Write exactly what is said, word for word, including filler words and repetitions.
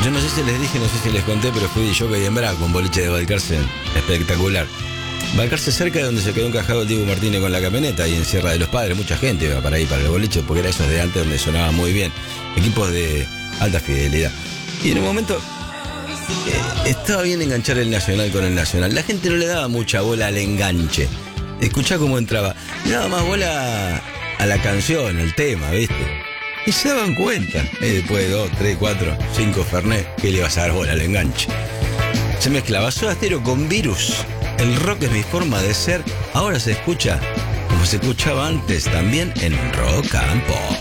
Yo no sé si les dije, no sé si les conté, pero fui yo que en Braco, un boliche de Balcarce espectacular. Balcarce cerca de donde se quedó encajado el Diego Martínez con la camioneta, y en Sierra de los Padres, mucha gente iba para ahí, para el boliche, porque era esos de antes donde sonaba muy bien. Equipos de alta fidelidad. Y en un momento eh, estaba bien enganchar el Nacional con el Nacional. La gente no le daba mucha bola al enganche. Escuchá cómo entraba. Le daba más bola a la canción, al tema, ¿viste? Y se daban cuenta, eh, después de dos, tres, cuatro, cinco Fernet, que le ibas a dar bola al enganche. Se mezclaba Soda Stereo con Virus. El rock es mi forma de ser. Ahora se escucha como se escuchaba antes, también en Rock and Pop.